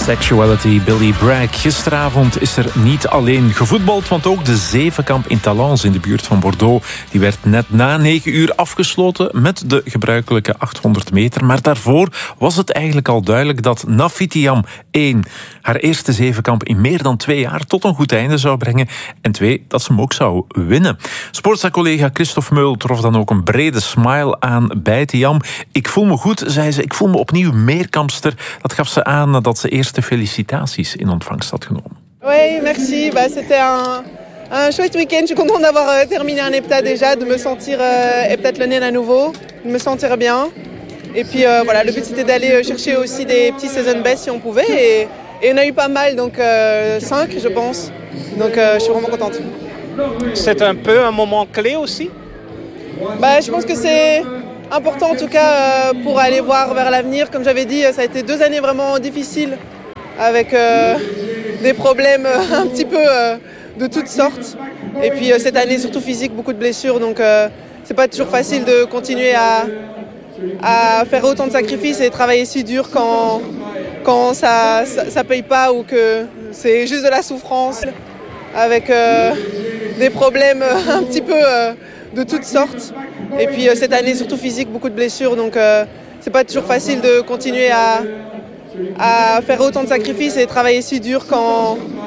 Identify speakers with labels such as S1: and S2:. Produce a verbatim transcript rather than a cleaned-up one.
S1: Sexuality, Billy Bragg. Gisteravond is er niet alleen gevoetbald, want ook de Zevenkamp in Talence in de buurt van Bordeaux. Die werd net na negen uur afgesloten met de gebruikelijke achthonderd meter. Maar daarvoor was het eigenlijk al duidelijk dat Nafitiam één haar eerste Zevenkamp in meer dan twee jaar tot een goed einde zou brengen. En twee, dat ze hem ook zou winnen. Sportza-collega Christophe Meul trof dan ook een brede smile aan bij Tiam. Ik voel me goed, zei ze. Ik voel me opnieuw meerkampster. Dat gaf ze aan nadat ze eerste felicitaties in ontvangst had genomen.
S2: Oui, merci. Bah, c'était un, un chouette week-end. Je suis contente d'avoir euh, terminé un hepta déjà, de me sentir euh, heptathlonienne à nouveau, de me sentir bien. Et puis euh, voilà, le but c'était d'aller chercher aussi des petits season best si on pouvait. Et, et on a eu pas mal, donc euh, cinq je pense. Donc euh, je suis vraiment contente.
S3: C'est un peu un moment clé aussi?
S2: Bah, je pense que c'est important en tout cas euh, pour aller voir vers l'avenir. Comme j'avais dit, ça a été deux années vraiment difficiles avec euh, des problèmes euh, un petit peu euh, de toutes sortes. Et puis euh, cette année surtout physique, beaucoup de blessures. Donc euh, c'est pas toujours facile de continuer à, à faire autant de sacrifices et travailler si dur quand, quand ça, ça, ça paye pas ou que c'est juste de la souffrance. Avec euh, des problèmes euh, un petit peu euh, de toutes sortes. Et puis euh, cette année surtout physique, beaucoup de blessures. Donc euh, c'est pas toujours facile de continuer à, à faire autant de sacrifices et travailler si dur quand,